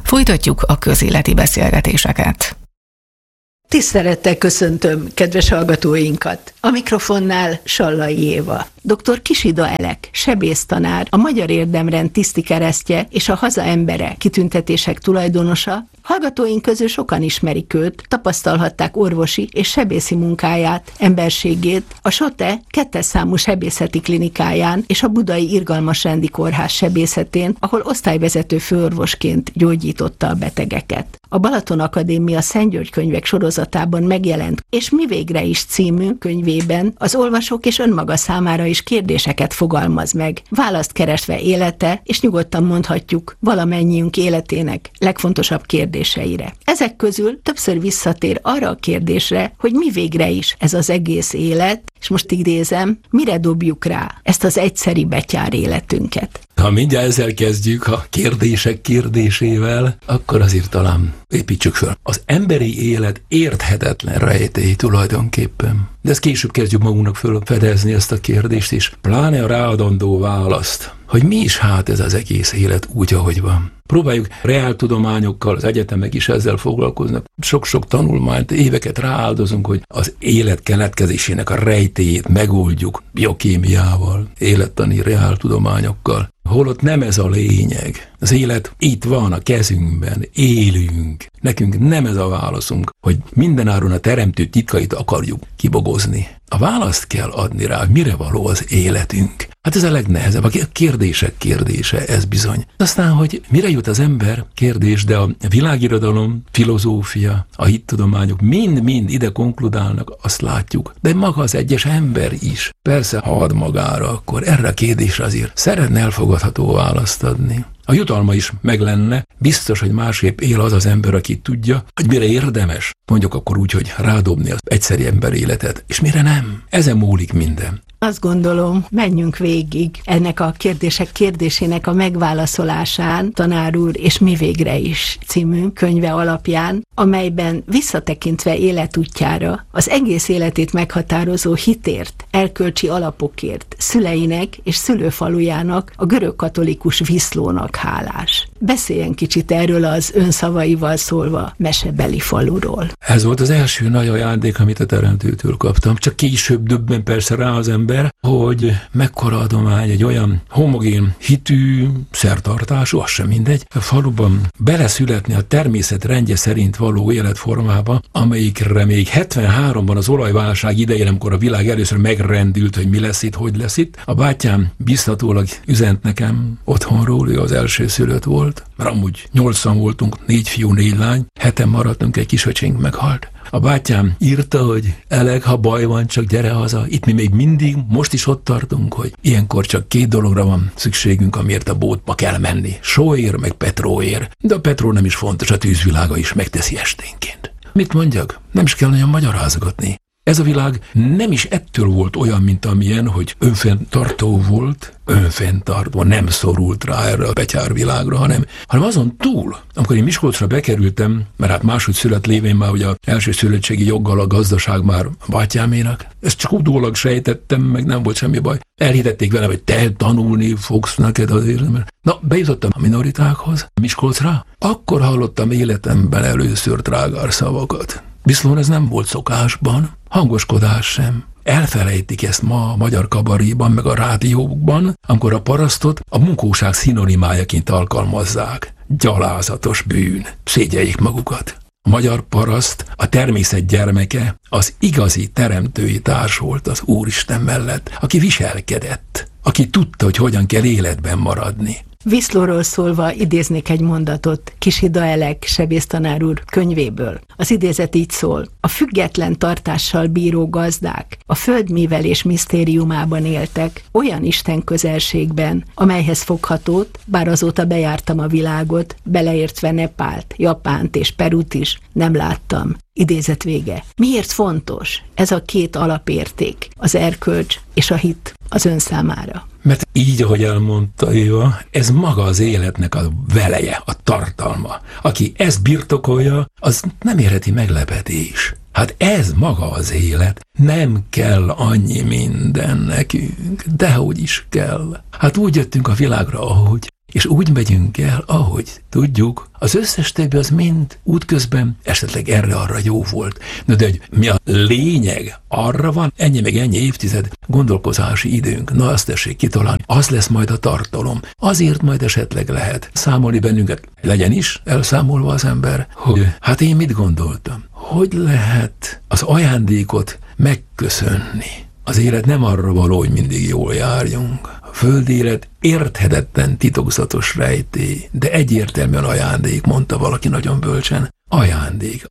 Folytatjuk a közéleti beszélgetéseket. Tisztelettel köszöntöm kedves hallgatóinkat! A mikrofonnál Sallai Éva. Dr. Kisida Elek, sebésztanár, a Magyar Érdemrend tisztikeresztje és a Haza embere kitüntetések tulajdonosa. Hallgatóink közül sokan ismerik őt, tapasztalhatták orvosi és sebészi munkáját, emberségét a SOTE 2. számú sebészeti klinikáján és a Budai Irgalmasrendi Kórház sebészetén, ahol osztályvezető főorvosként gyógyította a betegeket. A Balaton Akadémia Szent György könyvek sorozatában megjelent És mi végre is című könyvében az olvasók és önmaga számára is kérdéseket fogalmaz meg, választ keresve élete, és nyugodtan mondhatjuk valamennyiünk életének legfontosabb kérdéseire. Ezek közül többször visszatér arra a kérdésre, hogy mi végre is ez az egész élet, és most idézem, mire dobjuk rá ezt az egyszeri betyár életünket. Ha mindjárt ezzel kezdjük, a kérdések kérdésével, akkor azért talán építsük föl. Az emberi élet érthetetlen rejtély tulajdonképpen. De ezt később kezdjük magunknak fölfedezni ezt a kérdést, és pláne a ráadandó választ, hogy mi is hát ez az egész élet úgy, ahogy van. Próbáljuk reáltudományokkal, az egyetemek is ezzel foglalkoznak. Sok-sok tanulmányt, éveket rááldozunk, hogy az élet keletkezésének a rejtélyét megoldjuk biokémiával, élettani reáltudományokkal. Holott nem ez a lényeg. Az élet itt van a kezünkben, élünk. Nekünk nem ez a válaszunk, hogy mindenáron a teremtő titkait akarjuk kibogozni. A választ kell adni rá, hogy mire való az életünk. Hát ez a legnehezebb, a kérdések kérdése, ez bizony. Aztán, hogy mire jut az ember, kérdés, de a világirodalom, filozófia, a hittudományok mind-mind ide konkludálnak, azt látjuk. De maga az egyes ember is. Persze, ha ad magára, akkor erre a kérdésre azért szeretne elfogadható választ adni. A jutalma is meg lenne, biztos, hogy másképp él az az ember, aki tudja, hogy mire érdemes, mondjuk akkor úgy, hogy rádobni az egyszeri ember életet, és mire nem. Ezen múlik minden. Azt gondolom, menjünk végig ennek a kérdések kérdésének a megválaszolásán, Tanár úr, És mi végre is című könyve alapján, amelyben visszatekintve életútjára az egész életét meghatározó hitért, erkölcsi alapokért, szüleinek és szülőfalujának, a görögkatolikus Viszlónak hálás. Beszéljen kicsit erről az önszavaival szólva mesebeli faluról. Ez volt az első nagy ajándék, amit a Teremtőtől kaptam. Csak később döbben persze rá az ember, hogy mekkora adomány egy olyan homogén hitű, szertartású, az sem mindegy, a faluban beleszületni a természet rendje szerint való életformába, amelyikre még 73-ban az olajválság idején, amikor a világ először megrendült, hogy mi lesz itt, hogy lesz itt. A bátyám biztatólag üzent nekem otthonról, ő az első szülött volt, mert amúgy 8-an voltunk, 4 fiú, 4 lány, 7-en maradtunk, egy kisöcsénk meghalt. A bátyám írta, hogy Elek, ha baj van, csak gyere haza. Itt mi még mindig, most is ott tartunk, hogy ilyenkor csak 2 dologra van szükségünk, amiért a bótba kell menni. Sóér, meg petróér. De a petró nem is fontos, a tűzvilága is megteszi esténként. Mit mondjak? Nem is kell nagyon magyarázgatni. Ez a világ nem is ettől volt olyan, mint amilyen, hogy önfenntartó volt, önfenntartva, nem szorult rá erre a betyárvilágra, hanem azon túl, amikor én Miskolcra bekerültem, mert hát máshogy szület lévén már ugye az első szülöttségi joggal a gazdaság már a bátyáménak, ezt csak utólag sejtettem, meg nem volt semmi baj. Elhitették velem, hogy te tanulni fogsz neked azért. Na, bejutottam a minoritákhoz, Miskolcra, akkor hallottam életemben először trágár szavakat. Viszont ez nem volt szokásban, hangoskodás sem. Elfelejtik ezt ma a magyar kabaréban, meg a rádiókban, amikor a parasztot a munkóság szinonimájaként alkalmazzák. Gyalázatos bűn. Szégyeljék magukat. A magyar paraszt, a természet gyermeke, az igazi teremtői társ volt az Úristen mellett, aki viselkedett, aki tudta, hogy hogyan kell életben maradni. Viszlóról szólva idéznék egy mondatot Kisida Elek sebésztanár úr könyvéből. Az idézet így szól: a független tartással bíró gazdák a földművelés misztériumában éltek, olyan Isten közelségben, amelyhez foghatót, bár azóta bejártam a világot, beleértve Nepált, Japánt és Perut is, nem láttam. Idézet vége. Miért fontos ez a 2 alapérték, az erkölcs és a hit az ön számára? Mert így, ahogy elmondta Éva, ez maga az életnek a veleje, a tartalma. Aki ezt birtokolja, az nem érheti meglepetés. Hát ez maga az élet. Nem kell annyi minden nekünk, dehogy is kell. Hát úgy jöttünk a világra, ahogy. és úgy megyünk el, ahogy tudjuk. Az összes többi az mind útközben esetleg erre-arra jó volt. De hogy mi a lényeg? Arra van ennyi meg ennyi évtized gondolkozási időnk. Na, azt tessék kitalálni. Az lesz majd a tartalom. Azért majd esetleg lehet számolni bennünket. Legyen is elszámolva az ember, hogy hát én mit gondoltam? Hogy lehet az ajándékot megköszönni? Az élet nem arra való, hogy mindig jól járjunk. A földi élet érthetetlen titokzatos rejtély, de egyértelműen ajándék, mondta valaki nagyon bölcsen. Ajándék.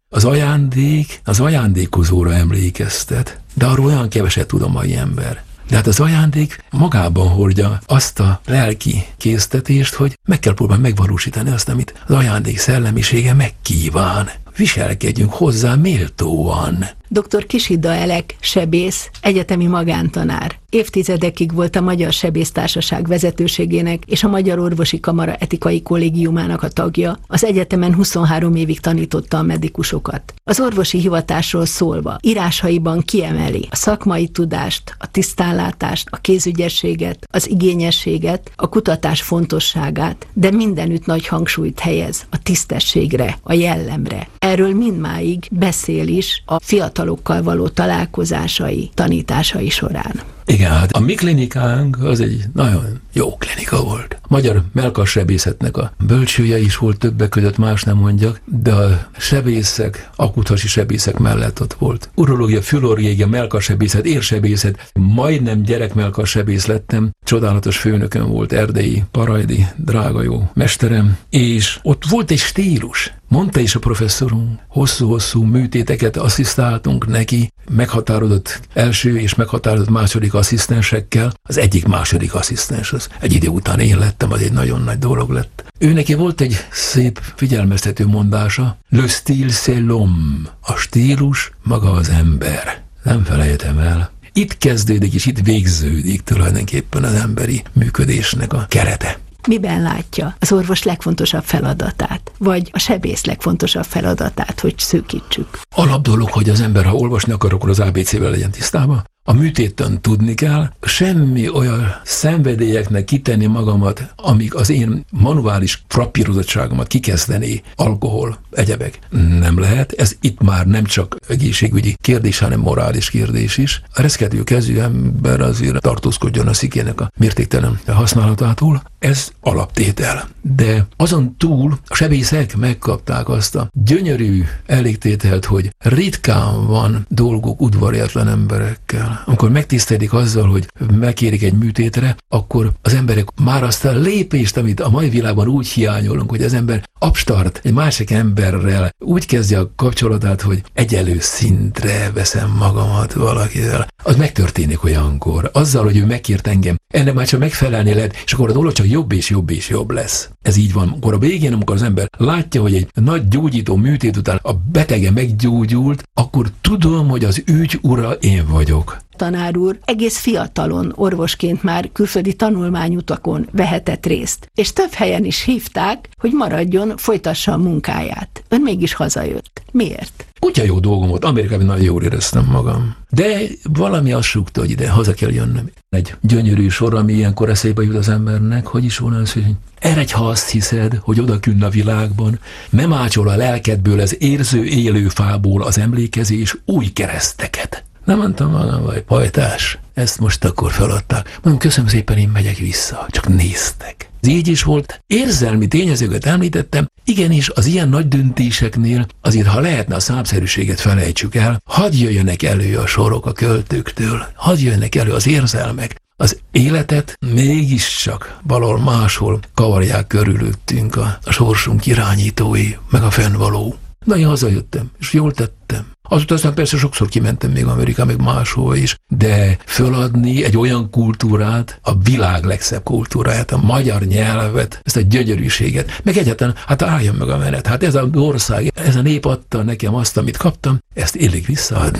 Az ajándékozóra emlékeztet, de arról olyan keveset tud a mai ember. De hát az ajándék magában hordja azt a lelki késztetést, hogy meg kell próbálni megvalósítani azt, amit az ajándék szellemisége megkíván. Viselkedjünk hozzá méltóan. Dr. Kisida Elek, sebész, egyetemi magántanár. Évtizedekig volt a Magyar Sebésztársaság vezetőségének és a Magyar Orvosi Kamara etikai kollégiumának a tagja. Az egyetemen 23 évig tanította a medikusokat. Az orvosi hivatásról szólva, írásaiban kiemeli a szakmai tudást, a tisztánlátást, a kézügyességet, az igényességet, a kutatás fontosságát, de mindenütt nagy hangsúlyt helyez a tisztességre, a jellemre. Erről mindmáig beszél is a fiatalokkal való találkozásai, tanításai során. Igen, hát a mi klinikánk az egy nagyon jó klinika volt. A magyar mellkassebészetnek a bölcsője is volt, többek között, más nem mondjak, de a sebészek, akuthasi sebészek mellett ott volt. Urológia, fülorjégia, mellkassebészet, érsebészet, majdnem gyerekmelkassebész lettem, csodálatos főnököm volt, erdélyi, parajdi, drága jó mesterem, és ott volt egy stílus. Mondta is a professzorunk, hosszú-hosszú műtéteket asszisztáltunk neki, meghatározott első és meghatározott második asszisztensekkel. Az egyik második asszisztens, az egy idő után én lettem, az egy nagyon nagy dolog lett. Ő neki volt egy szép figyelmeztető mondása, le style c'est l'homme, a stílus maga az ember. Nem felejtem el. Itt kezdődik és itt végződik tulajdonképpen az emberi működésnek a kerete. Miben látja az orvos legfontosabb feladatát, vagy a sebész legfontosabb feladatát, hogy szűkítsük? Alapdolog, hogy az ember, ha olvasni akar, akkor az ABC-vel legyen tisztában. A műtéten tudni kell, semmi olyan szenvedélyeknek kitenni magamat, amik az én manuális frappírozottságomat kikezdené, alkohol, egyebek. Nem lehet. Ez itt már nem csak egészségügyi kérdés, hanem morális kérdés is. A reszkető kezű ember azért tartózkodjon a szikének a mértéktelen használatától. Ez alaptétel. De azon túl a sebészek megkapták azt a gyönyörű elégtételt, hogy ritkán van dolguk udvariatlan emberekkel. Amikor megtisztelik azzal, hogy megkérik egy műtétre, akkor az emberek már azt a lépést, amit a mai világban úgy hiányolunk, hogy az ember abstart egy másik emberrel úgy kezdje a kapcsolatát, hogy egyenlő szintre veszem magamat valakivel. Az megtörténik olyankor. Azzal, hogy ő megkért engem, ennek már csak megfelelni lehet, és akkor a dolog csak jobb és jobb és jobb lesz. Ez így van. Akkor a végén, amikor az ember látja, hogy egy nagy gyógyító műtét után a betege meggyógyult, akkor tudom, hogy az ügy ura én vagyok. Tanár úr egész fiatalon orvosként már külföldi tanulmányutakon vehetett részt, és több helyen is hívták, hogy maradjon, folytassa a munkáját. Ön mégis hazajött. Miért? Kutya jó dolgom volt, Amerikában nagyon jól éreztem magam. De valami azt súgta, hogy ide haza kell jönnöm. Egy gyönyörű sor, ami ilyenkor eszébe jut az embernek, hogy is volna az, hogy eredj, ha azt hiszed, hogy odakünn a világban, nem ácsol a lelkedből az érző élő fából az emlékezés új kereszteket. Nem mondtam magam, vagy pajtás, ezt most akkor feladták. Mondom, köszönöm szépen, én megyek vissza, csak néztek. Ez így is volt, érzelmi tényezőket említettem, igenis az ilyen nagy döntéseknél azért, ha lehetne a számszerűséget felejtsük el, hadd jöjjenek elő a sorok a költőktől, hadd jöjjenek elő az érzelmek. Az életet mégiscsak valahol máshol kavarják körülöttünk a sorsunk irányítói, meg a fennvaló. Na, én hazajöttem, és jól tettem. Aztán persze sokszor kimentem még Amerikába, meg máshol is, de föladni egy olyan kultúrát, a világ legszebb kultúráját, a magyar nyelvet, ezt a gyönyörűséget, meg egyáltalán, hát álljon meg a menet, hát ez az ország, ez a nép adta nekem azt, amit kaptam, ezt illik visszaadni.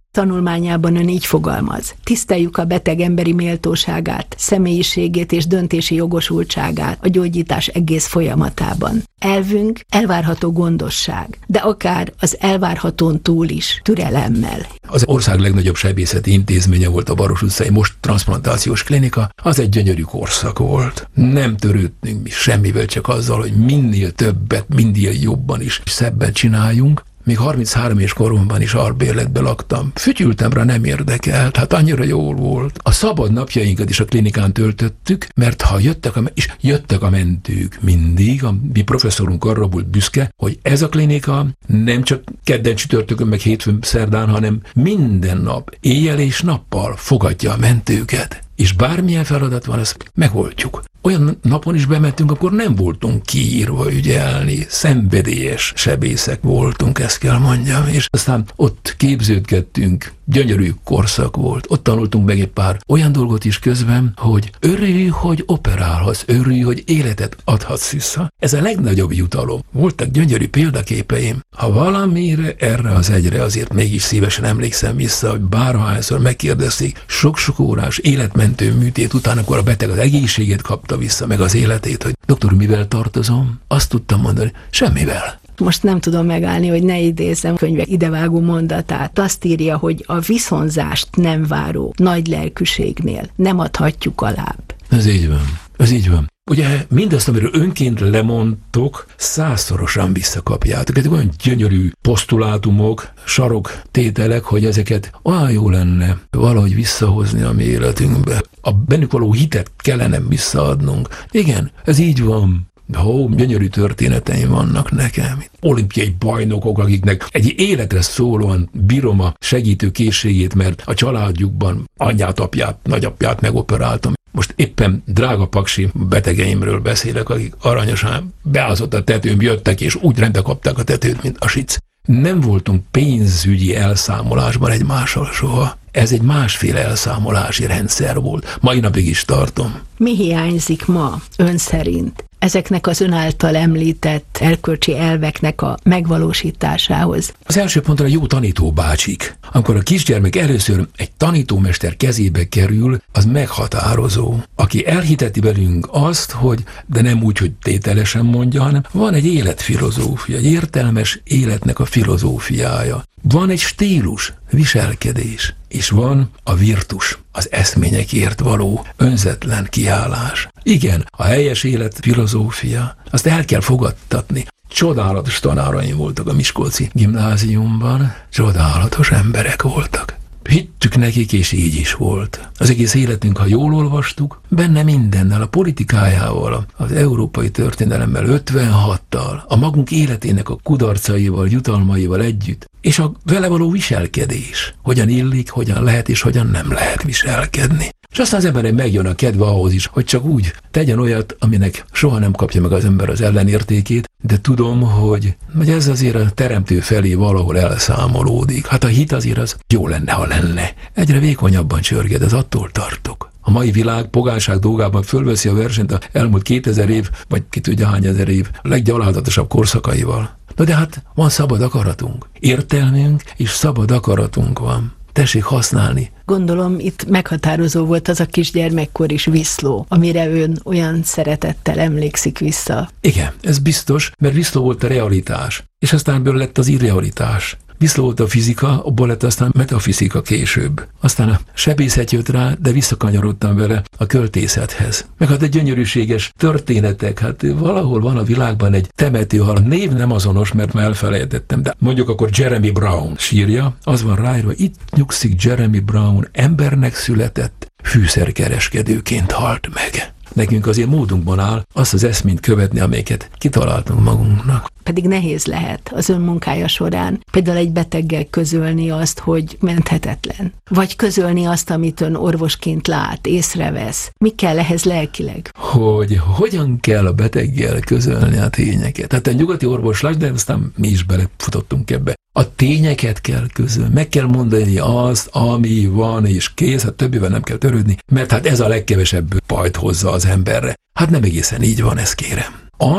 Tanulmányában ön így fogalmaz: tiszteljük a beteg emberi méltóságát, személyiségét és döntési jogosultságát a gyógyítás egész folyamatában. Elvünk elvárható gondosság, de akár az elvárhatón túl is türelemmel. Az ország legnagyobb sebészeti intézménye volt a Baros utcai most transzplantációs klinika, az egy gyönyörű korszak volt. Nem törődtünk mi semmivel, csak azzal, hogy minél többet, minél jobban is szebben csináljunk. Még 33 éves koromban is albérletbe laktam. Fütyültem rá, nem érdekelt, hát annyira jól volt. A szabad napjainkat is a klinikán töltöttük, mert ha jöttek a mentők mindig, a mi professzorunk arra volt büszke, hogy ez a klinika nem csak kedden, csütörtökön, meg hétfőn, szerdán, hanem minden nap, éjjel és nappal fogadja a mentőket. És bármilyen feladat van, ezt megoldjuk. Olyan napon is bementünk, akkor nem voltunk kiírva ügyelni, szenvedélyes sebészek voltunk, ezt kell mondjam, és aztán ott képződgettünk, gyönyörű korszak volt, ott tanultunk meg egy pár olyan dolgot is közben, hogy örülj, hogy operálhatsz, örülj, hogy életet adhatsz vissza. Ez a legnagyobb jutalom. Voltak gyönyörű példaképeim. Ha valamire erre az egyre azért mégis szívesen emlékszem vissza, hogy bárhányszor megkérdezték, sok-sok órás életmentő műtét után, akkor a beteg az egészségét kapta vissza, meg az életét, hogy doktor, mivel tartozom? Azt tudtam mondani, semmivel. Most nem tudom megállni, hogy ne idézzem könyve idevágó mondatát. Azt írja, hogy a viszonzást nem váró nagy lelkűségnél nem adhatjuk alább. Ez így van. Ez így van. Ugye mindazt, amiről önként lemondtok, 100-szorosan visszakapjátok. Ezek olyan gyönyörű posztulátumok, saroktételek, hogy ezeket olyan jó lenne valahogy visszahozni a mi életünkbe. A bennük való hitet kellene visszaadnunk. Igen, ez így van. Gyönyörű történeteim vannak nekem. Olimpiai bajnokok, akiknek egy életre szólóan bírom a segítő készségét, mert a családjukban anyját, apját, nagyapját megoperáltam. Most éppen drága paksi betegeimről beszélek, akik aranyosan beázott a tetőm, jöttek, és úgy rendbe kapták a tetőt, mint a sic. Nem voltunk pénzügyi elszámolásban egymással soha. Ez egy másféle elszámolási rendszer volt. Mai napig is tartom. Mi hiányzik ma, ön szerint, ezeknek az ön által említett erkölcsi elveknek a megvalósításához? Az első pontra jó tanítóbácsik. Amikor a kisgyermek először egy tanítómester kezébe kerül, az meghatározó. Aki elhiteti velünk azt, hogy, de nem úgy, hogy tételesen mondja, hanem van egy életfilozófia, egy értelmes életnek a filozófiája. Van egy stílus, viselkedés, és van a virtus, az eszményekért való önzetlen kiállás. Igen, a helyes élet filozófia, azt el kell fogadtatni. Csodálatos tanáraim voltak a miskolci gimnáziumban, csodálatos emberek voltak. Hittük nekik, és így is volt. Az egész életünk, ha jól olvastuk, benne mindennel, a politikájával, az európai történelemmel, 56-tal, a magunk életének a kudarcaival, jutalmaival együtt, és a vele való viselkedés. Hogyan illik, hogyan lehet, és hogyan nem lehet viselkedni. És aztán az embernek megjön a kedve ahhoz is, hogy csak úgy tegyen olyat, aminek soha nem kapja meg az ember az ellenértékét, de tudom, hogy ez azért a teremtő felé valahol elszámolódik. Hát a hit azért az jó lenne, ha lenne. Egyre vékonyabban csörged, ez attól tartok. A mai világ pogánság dolgában fölveszi a versenyt az elmúlt 2000 év, vagy ki tudja hány ezer év leggyalázatosabb korszakaival. Na de hát van szabad akaratunk. Értelmünk és szabad akaratunk van. Tessék használni. Gondolom, itt meghatározó volt az a kisgyermekkor is Viszló, amire ön olyan szeretettel emlékszik vissza. Igen, ez biztos, mert Viszló volt a realitás, és aztán belőle lett az irrealitás. Viszló volt a fizika, abból lett aztán metafizika később. Aztán a sebészet jött rá, de visszakanyarodtam vele a költészethez. Meg hát egy gyönyörűséges történetek, hát valahol van a világban egy temetőhal, a név nem azonos, mert már elfelejtettem, de mondjuk akkor Jeremy Brown sírja, az van ráírva, itt nyugszik Jeremy Brown, embernek született, fűszerkereskedőként halt meg. Nekünk azért módunkban áll azt az eszményt követni, amelyeket kitaláltunk magunknak. Pedig nehéz lehet az ön munkája során például egy beteggel közölni azt, hogy menthetetlen. Vagy közölni azt, amit ön orvosként lát, észrevesz. Mi kell ehhez lelkileg? Hogy hogyan kell a beteggel közölni a tényeket. Tehát a nyugati orvoslás, de aztán mi is belefutottunk ebbe. A tényeket kell közölni, meg kell mondani azt, ami van, és kész, hát többivel nem kell törődni, mert hát ez a legkevesebb bajt hozza az emberre. Hát nem egészen így van, ezt kérem. Azt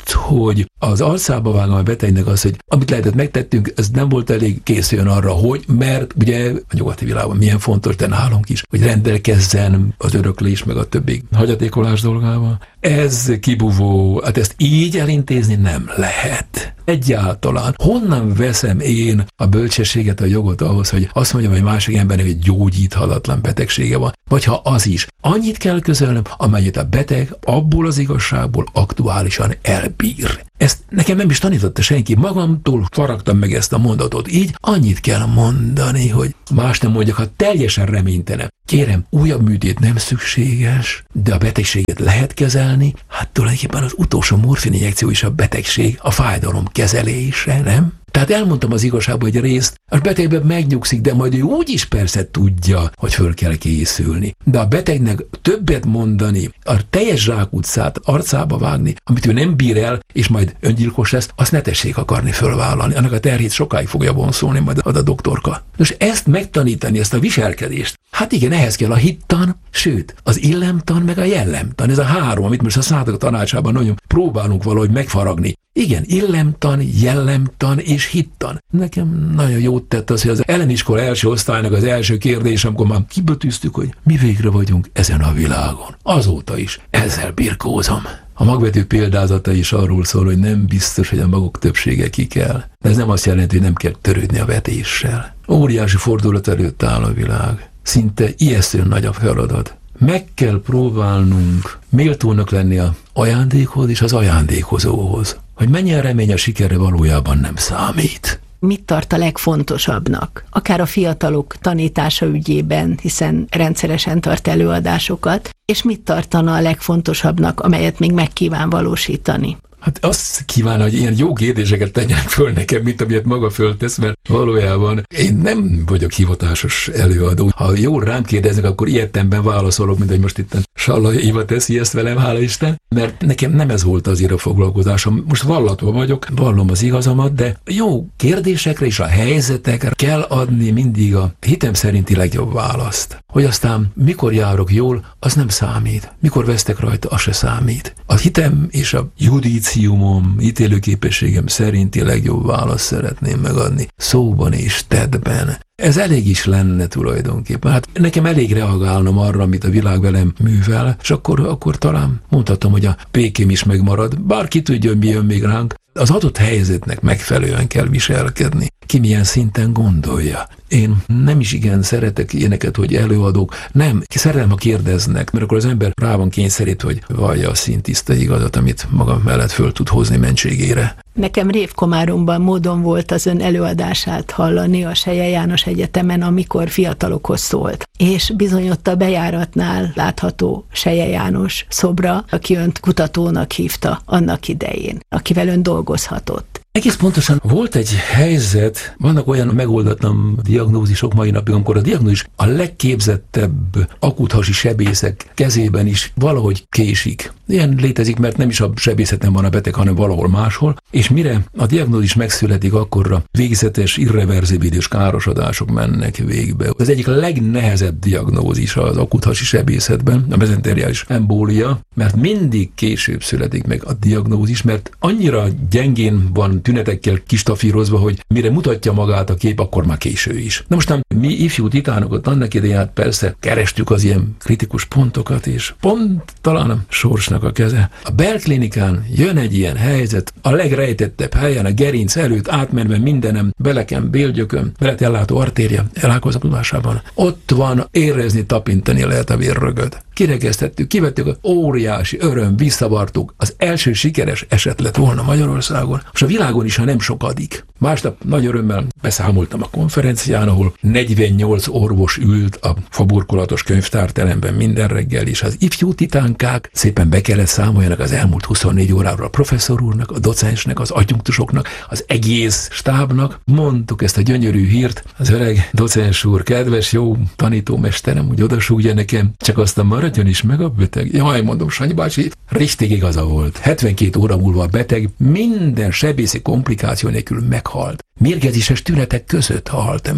azt, hogy az arcába vágom a betegnek az, hogy amit lehetett megtettünk, ez nem volt elég, készüljön arra, hogy, mert ugye a nyugati világban milyen fontos, de nálunk is, hogy rendelkezzen az öröklés meg a többi hagyatékolás dolgával. Ez kibúvó, hát ezt így elintézni nem lehet. Egyáltalán. Honnan veszem én a bölcsességet, a jogot ahhoz, hogy azt mondjam, hogy másik embernek egy gyógyíthatatlan betegsége van, vagy ha az is. Annyit kell közölnöm, amennyit a beteg abból az igazságból aktuálisan elbír. Ezt nekem nem is tanította senki, magamtól faragtam meg ezt a mondatot. Így annyit kell mondani, hogy más nem mondjak, ha teljesen reménytelen. Kérem, újabb műtét nem szükséges, de a betegséget lehet kezelni. Hát tulajdonképpen az utolsó morfininjekció is a betegség, a fájdalom kezelése, nem? Tehát elmondtam az igazságban egy részt, a betegben megnyugszik, de majd ő úgy is persze tudja, hogy föl kell készülni. De a betegnek többet mondani, a teljes zsákutcát arcába vágni, amit ő nem bír el, és majd öngyilkos lesz, azt ne tessék akarni fölvállalni. Annak a terhét sokáig fogja vonszolni majd a doktorka. Most ezt megtanítani, ezt a viselkedést, hát igen, ehhez kell a hittan, sőt, az illemtan meg a jellemtan. Ez a három, amit most a Sznátok tanácsában nagyon próbálunk valahogy megfaragni. Igen, illemtan, jellemtan és hittan. Nekem nagyon jót tett az, hogy az elemiskola első osztálynak az első kérdés, amikor már kibötűztük, hogy mi végre vagyunk ezen a világon. Azóta is ezzel birkózom. A magvető példázata is arról szól, hogy nem biztos, hogy a magok többsége ki kell. De ez nem azt jelenti, hogy nem kell törődni a vetéssel. Óriási fordulat előtt áll a világ. Szinte ijesztően nagy a feladat. Meg kell próbálnunk méltónak lenni az ajándékhoz és az ajándékozóhoz. Hogy mennyire remény a sikerre valójában nem számít. Mit tart a legfontosabbnak? Akár a fiatalok tanítása ügyében, hiszen rendszeresen tart előadásokat, és mit tartana a legfontosabbnak, amelyet még meg kíván valósítani? Hát azt kívánna, hogy ilyen jó kérdéseket tegyenek föl nekem, mint amilyet maga föltesz, mert valójában én nem vagyok hivatásos előadó. Ha jól rám kérdeznek, akkor ilyetemben válaszolok, mint hogy most itt Sallai Éva teszi ezt velem, hála Isten, mert nekem nem ez volt azért a foglalkozásom. Most vallatva vagyok, vallom az igazamat, de jó kérdésekre és a helyzetekre kell adni mindig a hitem szerinti legjobb választ. Hogy aztán mikor járok jól, az nem számít. Mikor vesztek rajta, az se számít. A hitem és a judíciumom, ítélőképességem szerinti legjobb választ szeretném megadni. Szóban és tettben. Ez elég is lenne tulajdonképpen. Hát nekem elég reagálnom arra, amit a világ velem művel, és akkor talán mondhatom, hogy a békém is megmarad. Bárki tudja, hogy mi jön még ránk. Az adott helyzetnek megfelelően kell viselkedni. Ki milyen szinten gondolja. Én nem is igen szeretek ilyeneket, hogy előadók. Nem, szeretem, ha kérdeznek, mert akkor az ember rá van kényszerít, hogy vallja a szintiszta igazat, amit maga mellett föl tud hozni mentségére. Nekem Révkomáromban módon volt az ön előadását hallani a Selye János Egyetemen, amikor fiatalokhoz szólt. És bizony ott a bejáratnál látható Selye János szobra, aki önt kutatónak hívta annak idején, akivel ön dolgozhatott. Egész pontosan volt egy helyzet, vannak olyan megoldatlan diagnózisok mai napig, amikor a diagnózis a legképzettebb akuthasi sebészek kezében is valahogy késik. Ilyen létezik, mert nem is a sebészeten van a beteg, hanem valahol máshol, és mire a diagnózis megszületik, akkorra végzetes, irreverzibilis károsodások mennek végbe. Az egyik legnehezebb diagnózis az akuthasi sebészetben, a mezenteriális embólia, mert mindig később születik meg a diagnózis, mert annyira gyengén van tünetekkel kistafírozva, hogy mire mutatja magát a kép, akkor már késő is. Na most mi ifjú titánokat annak idején hát persze kerestük az ilyen kritikus pontokat, és pont talán a sorsnak a keze. A belklinikán jön egy ilyen helyzet, a legrejtettebb helyen, a gerinc előtt átmenve mindenem, beleken, bélgyökön, beletellátó artéria elálkozatudásában. Ott van, érezni, tapintani lehet a vérrögöt. Kirekesztettük, kivettük, óriási öröm, visszavartuk. Az első sikeres eset lett volna Magyarországon, és a világon is, ha nem sokadik. Másnap nagy örömmel beszámoltam a konferencián, ahol 48 orvos ült a faburkolatos könyvtárteremben minden reggel, és az ifjú titánkák szépen be kellett számoljanak az elmúlt 24 óráról a professzor úrnak, a docensnek, az adjunktusoknak, az egész stábnak. Mondtuk ezt a gyönyörű hírt, az öreg docens úr, kedves, jó tanítómesterem, úgy odasúgja nekem, csak aztán maradjon is meg a beteg. Jaj, mondom, Sanyi bácsi, richtig igaza volt. 72 óra múlva a beteg minden sebészi komplikáció nélkül meghalt. Mérgezéses tünetek között halt meg.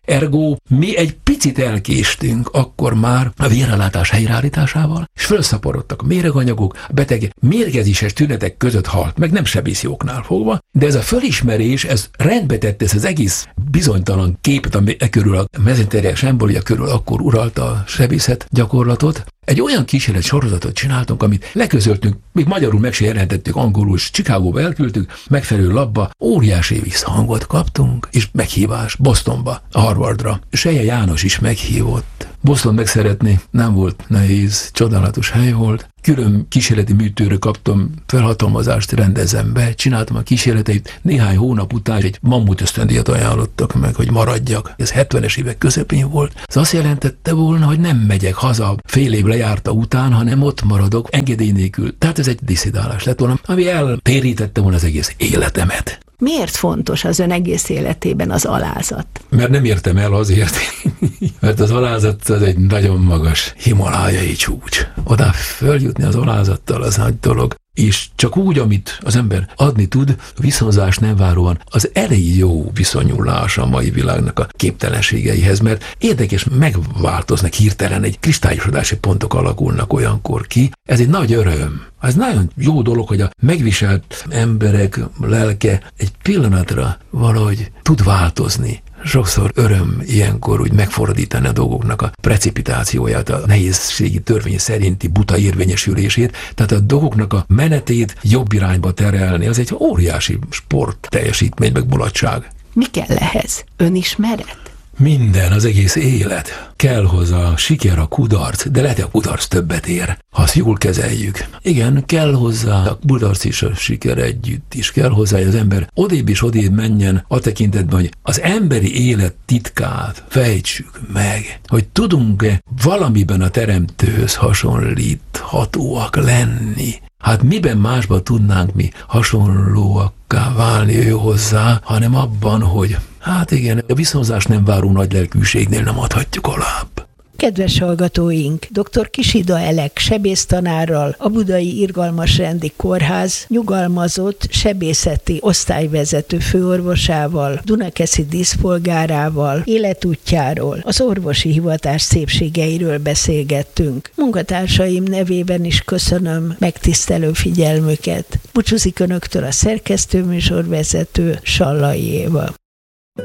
Ergo mi egy picit elkéstünk akkor már a vérellátás helyreállításával, és felszaporodtak a méreganyagok, a beteg mérgezéses tünetek között halt, meg nem sebészjóknál fogva, de ez a fölismerés, ez rendbe tette ezt az egész bizonytalan képet, ami körül a mezenteriás embolia körül akkor uralta a sebészet gyakorlatot. Egy olyan kísérlet sorozatot csináltunk, amit leközöltünk, még magyarul meg se jelentettük, angolul is Chicagóba elküldtük, megfelelő labba, óriási visszhangot kaptunk, és meghívás Bostonba, Harvardra. Seje János is meghívott. Boston megszeretni nem volt nehéz, csodálatos hely volt. Külön kísérleti műtőre kaptam felhatalmazást, rendezem be, csináltam a kísérleteit, néhány hónap után egy mammut ösztöndíjat ajánlottak meg, hogy maradjak. Ez 70-es évek közepén volt. Ez azt jelentette volna, hogy nem megyek haza fél év lejárta után, hanem ott maradok engedély nélkül. Tehát ez egy disszidálás lett volna, ami eltérítette volna az egész életemet. Miért fontos az ön egész életében az alázat? Mert nem értem el azért, mert az alázat az egy nagyon magas himalájai csúcs. Oda följutni az alázattal az nagy dolog, és csak úgy, amit az ember adni tud, viszonzás nem váróan az elég jó viszonyulás a mai világnak a képtelenségeihez, mert érdekes, megváltoznak hirtelen, egy kristályosodási pontok alakulnak olyankor ki. Ez egy nagy öröm. Ez nagyon jó dolog, hogy a megviselt emberek lelke egy pillanatra valahogy tud változni. Sokszor öröm ilyenkor úgy megfordítani a dolgoknak a precipitációját, a nehézségi törvény szerinti buta érvényesülését, tehát a dolgoknak a menetét jobb irányba terelni, az egy óriási sport teljesítmény, meg mulatság. Mi kell ehhez? Önismeret? Minden, az egész élet. Kell hozzá a siker, a kudarc, de lehet, hogy a kudarc többet ér, ha azt jól kezeljük. Igen, kell hozzá a kudarc és a siker együtt is. Kell hozzá, hogy az ember odébb és odébb menjen a tekintetben, hogy az emberi élet titkát fejtsük meg, hogy tudunk-e valamiben a teremtőhöz hasonlíthatóak lenni. Hát miben másban tudnánk mi hasonlóakká válni ő hozzá, hanem abban, hogy hát igen, a viszonzás nem váró nagy lelkűségnél nem adhatjuk alább. Kedves hallgatóink, dr. Kisida Elek sebésztanárral, a Budai Irgalmasrendi Kórház nyugalmazott sebészeti osztályvezető főorvosával, Dunakeszi díszpolgárával, életútjáról, az orvosi hivatás szépségeiről beszélgettünk. Munkatársaim nevében is köszönöm megtisztelő figyelmüket. Búcsúzik önöktől a szerkesztőműsorvezető, Sallai Éva.